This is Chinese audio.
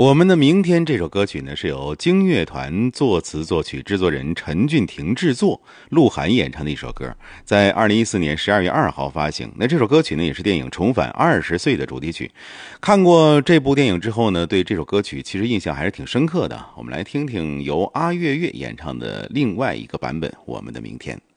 我们的明天这首歌曲呢，是由京乐团作词作曲，制作人陈俊廷制作，鹿晗演唱的一首歌，在2014年12月2号发行。那这首歌曲呢，也是电影《重返20岁》的主题曲。看过这部电影之后呢，对这首歌曲其实印象还是挺深刻的。我们来听听由阿月月演唱的另外一个版本《我们的明天》。